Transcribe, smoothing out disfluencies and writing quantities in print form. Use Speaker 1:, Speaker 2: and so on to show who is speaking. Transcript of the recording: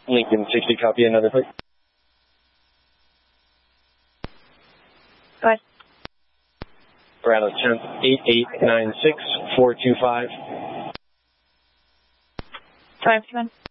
Speaker 1: Lincoln 60, copy another plate.
Speaker 2: Go ahead.
Speaker 1: Corrado 10th, 8896 425.
Speaker 2: 521.